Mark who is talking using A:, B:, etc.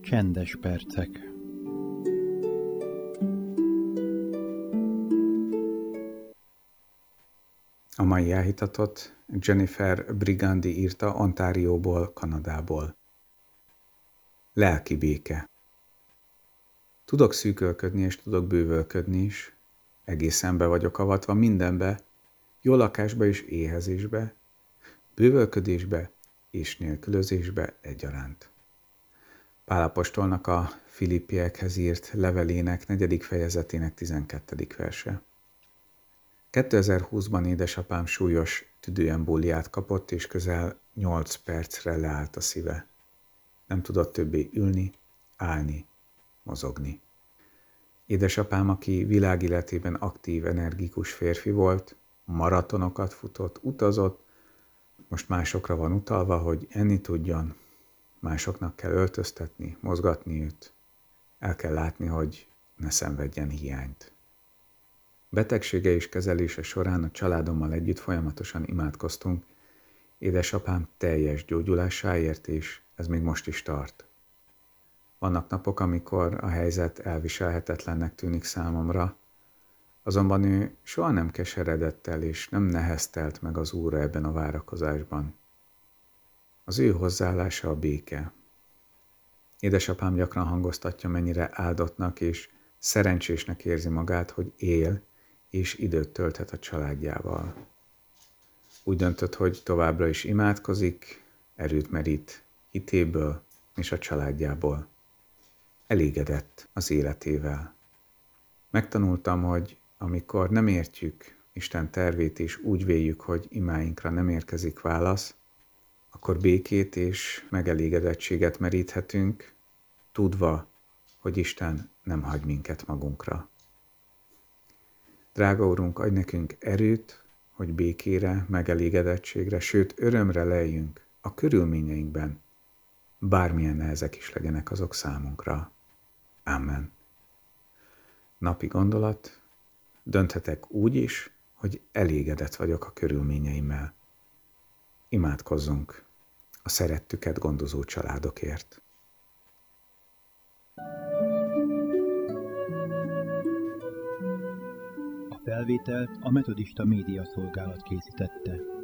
A: Csendes percek.
B: A mai áhítatot Jennifer Brigandi írta Ontárióból, Kanadából. Lelki béke. Tudok szűkölködni és tudok bővölködni is. Egészen be vagyok avatva mindenbe, jó lakásba és éhezésbe, bővölködésbe és nélkülözésbe egyaránt. Pál apostolnak a Filippiekhez írt levelének 4. fejezetének 12. verse. 2020-ban édesapám súlyos tüdőembóliát kapott, és közel 8 percre leállt a szíve. Nem tudott többé ülni, állni, mozogni. Édesapám, aki világéletében aktív, energikus férfi volt, maratonokat futott, utazott, most másokra van utalva, hogy enni tudjon, másoknak kell öltöztetni, mozgatni őt. El kell látni, hogy ne szenvedjen hiányt. Betegsége és kezelése során a családommal együtt folyamatosan imádkoztunk, édesapám teljes gyógyulásáért, és ez még most is tart. Vannak napok, amikor a helyzet elviselhetetlennek tűnik számomra, azonban ő soha nem keseredett el és nem neheztelt meg az Úrra ebben a várakozásban. Az ő hozzáállása a béke. Édesapám gyakran hangoztatja, mennyire áldottnak és szerencsésnek érzi magát, hogy él és időt tölthet a családjával. Úgy döntött, hogy továbbra is imádkozik, erőt merít hitéből és a családjából. Elégedett az életével. Megtanultam, hogy amikor nem értjük Isten tervét és úgy véljük, hogy imáinkra nem érkezik válasz, akkor békét és megelégedettséget meríthetünk, tudva, hogy Isten nem hagy minket magunkra. Drága Urunk, adj nekünk erőt, hogy békére, megelégedettségre, sőt örömre leljünk a körülményeinkben, bármilyen nehezek is legyenek azok számunkra. Amen. Napi gondolat: dönthetek úgy is, hogy elégedett vagyok a körülményeimmel. Imádkozzunk a szerettüket gondozó családokért.
A: A felvételt a Metodista Média Szolgálat készítette.